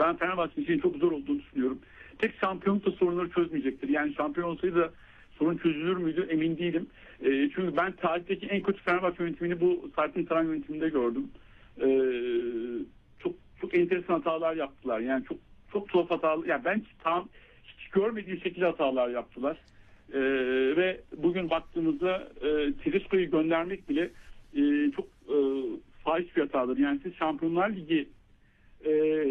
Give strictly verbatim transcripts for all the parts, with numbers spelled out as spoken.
Ben Fenerbahçe için çok zor olduğunu düşünüyorum. Tek şampiyonluk da sorunları çözmeyecektir. Yani şampiyon olsaydı da sorun çözülür müydü emin değilim. E, çünkü ben tarihteki en kötü Fenerbahçe yönetimini bu Serpil Taran yönetiminde gördüm. E, çok çok enteresan hatalar yaptılar. Yani çok çok tuhaf hatalar. Yani ben hiç, tam, hiç görmediğim şekilde hatalar yaptılar. E, ve bugün baktığımızda e, Tedesco'yu göndermek bile e, çok e, fahiş bir hatadır. Yani siz Şampiyonlar Ligi e,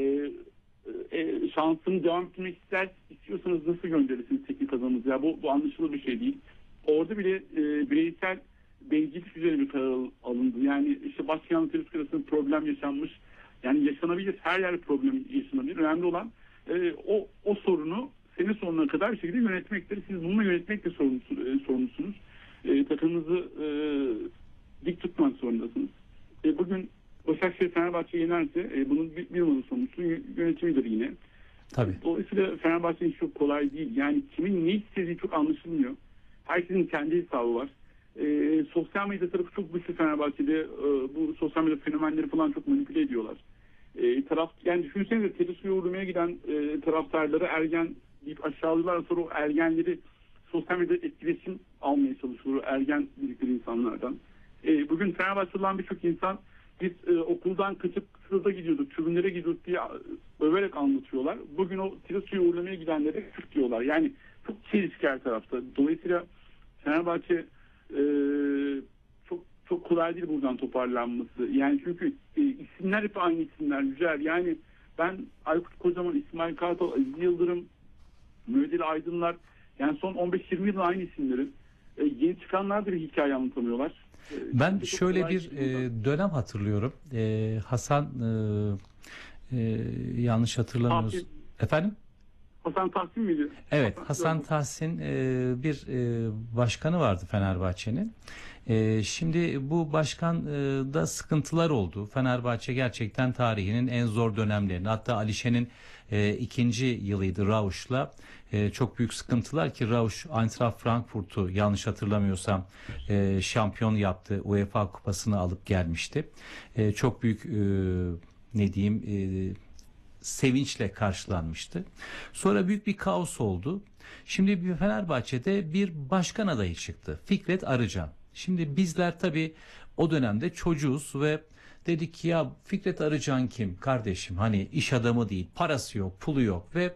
e, şansını devam etmek ister, istiyorsanız nasıl gönderirsiniz teknik adamınızı? Ya bu, bu anlaşılır bir şey değil. Orada bile e, bireysel bencillik üzerine bir karar alındı. Yani işte başkanlık Tedesco arasında problem yaşanmış. Yani yaşanabilir. Her yerde problem yaşanabilir. Önemli olan e, o, o sorunu sene sonuna kadar bir şekilde yönetmektir. Siz bununla yönetmekle sorumlusunuz. E, takımınızı e, dik tutmak zorundasınız. E, bugün Başakşehir Fenerbahçe yenerse e, bunun bir, bir numaralı sorumlusu yönetimidir yine. Tabii. Dolayısıyla Fenerbahçe'nin çok kolay değil. Yani kimin ne istediği çok anlaşılmıyor. Herkesin kendi hesabı var. E, sosyal medya tarafı çok güçlü Fenerbahçe'de. E, bu sosyal medya fenomenleri falan çok manipüle ediyorlar. E, taraf, yani düşünsenize Tedesco'ya uğramaya giden e, taraftarları ergen deyip aşağılıyorlar. Sonra o ergenleri sosyal medyada etkileşim almaya çalışıyor. Ergen bildikleri insanlardan. E, bugün Fenerbahçe'de olan birçok insan biz e, okuldan kaçıp sırada gidiyorduk, tribünlere gidiyorduk diye överek anlatıyorlar. Bugün o Tedesco'ya uğramaya gidenlere Türk diyorlar. Yani çok çelişki her tarafta. Dolayısıyla Fenerbahçe e, çok çok kolay değil buradan toparlanması. Yani çünkü e, isimler hep aynı isimler. Güzel. Yani ben Aykut Kocaman, İsmail Kartal, Aziz Yıldırım, Mehmet Ali Aydınlar, yani son on beş yirmi yılın aynı isimleri. E, yeni çıkanlar da bir hikaye anlatamıyorlar. Ben şöyle bir e, dönem hatırlıyorum. E, Hasan e, e, yanlış hatırlamıyoruz. Tahsin. Efendim? Hasan Tahsin miydi? Evet, Hasan, Hasan Tahsin e, bir e, başkanı vardı Fenerbahçe'nin. E, şimdi bu başkan e, da sıkıntılar oldu. Fenerbahçe gerçekten tarihinin en zor dönemlerini, hatta Alişen'in e, ikinci yılıydı Rausch'la. E, çok büyük sıkıntılar ki Rausch Eintracht Frankfurt'u yanlış hatırlamıyorsam e, şampiyon yaptı. UEFA kupasını alıp gelmişti. E, çok büyük e, ne diyeyim e, sevinçle karşılanmıştı. Sonra büyük bir kaos oldu. Şimdi bir Fenerbahçe'de bir başkan adayı çıktı. Fikret Arıcan. Şimdi bizler tabii o dönemde çocuğuz ve dedik ki ya Fikret Arıcan kim kardeşim, hani iş adamı değil, parası yok, pulu yok ve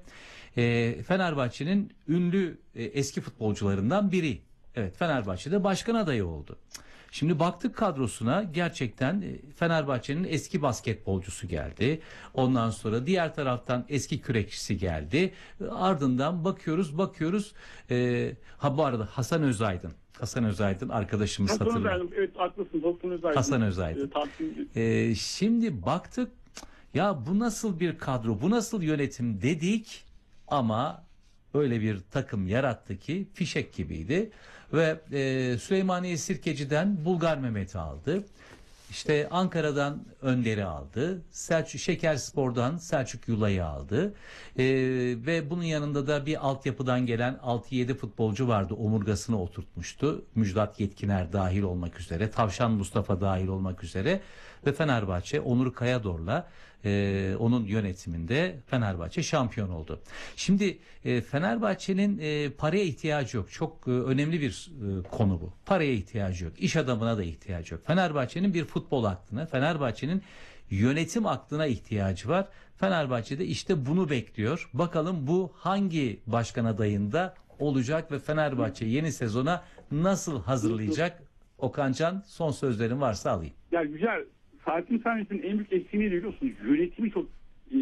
e, Fenerbahçe'nin ünlü e, eski futbolcularından biri. Evet, Fenerbahçe'de başkan adayı oldu. Şimdi baktık kadrosuna, gerçekten Fenerbahçe'nin eski basketbolcusu geldi. Ondan sonra diğer taraftan eski kürekçisi geldi. Ardından bakıyoruz bakıyoruz. E, ha bu arada Hasan Özaydın. Hasan Özaydın arkadaşımız Hasan hatırlar. Özaydın, evet haklısın. Hasan Özaydın. Hasan Özaydın. E, e, şimdi baktık ya bu nasıl bir kadro, bu nasıl yönetim dedik ama öyle bir takım yarattı ki fişek gibiydi. Ve e, Süleymaniye Sirkeci'den Bulgar Mehmet'i aldı. İşte Ankara'dan Önder'i aldı. Selçuk Şekerspor'dan Selçuk Yulay'ı aldı. E, ve bunun yanında da bir altyapıdan gelen altı yedi futbolcu vardı. Omurgasını oturtmuştu. Müjdat Yetkiner dahil olmak üzere. Tavşan Mustafa dahil olmak üzere. Ve Fenerbahçe Onur Kayador'la e, onun yönetiminde Fenerbahçe şampiyon oldu. Şimdi e, Fenerbahçe'nin e, paraya ihtiyacı yok. Çok e, önemli bir e, konu bu. Paraya ihtiyacı yok. İş adamına da ihtiyacı yok. Fenerbahçe'nin bir futbol aklına, Fenerbahçe'nin yönetim aklına ihtiyacı var. Fenerbahçe'de işte bunu bekliyor. Bakalım bu hangi başkan adayında olacak ve Fenerbahçe yeni sezona nasıl hazırlayacak? Okan Can, son sözlerin varsa alayım. Ya güzel. Fatih Samet'in en büyük eksiğini biliyorsunuz. Yönetimi çok e,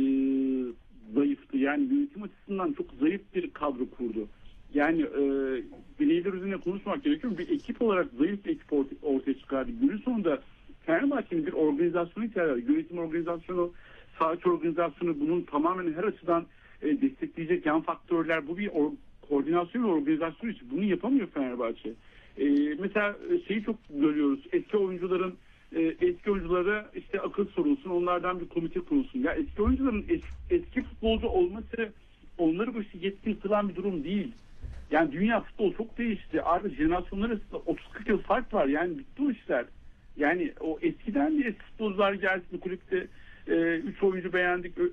zayıftı. Yani yönetim açısından çok zayıf bir kadro kurdu. Yani e, bireyler üzerine konuşmak gerekiyor. Bir ekip olarak zayıf bir ekip ortaya, ortaya çıkardı. Günün sonunda Fenerbahçe'nin bir organizasyonu ihtiyacı var. Yönetim organizasyonu, sahaçı organizasyonu, bunun tamamen her açıdan e, destekleyecek yan faktörler. Bu bir or, koordinasyon ve organizasyon için. Bunu yapamıyor Fenerbahçe. E, mesela şeyi çok görüyoruz. Eski oyuncuların eski oyunculara işte akıl sorulsun, onlardan bir komite kurulsun. Ya eski oyuncuların es, eski futbolcu olması onları bu işte yetkin kılan bir durum değil. Yani dünya futbolu çok değişti. Artık jenerasyonlar arasında otuz kırk yıl fark var. Yani bitti o işler. Yani o eskiden de eski futbolcular gelsin kulüpte üç oyuncu beğendik,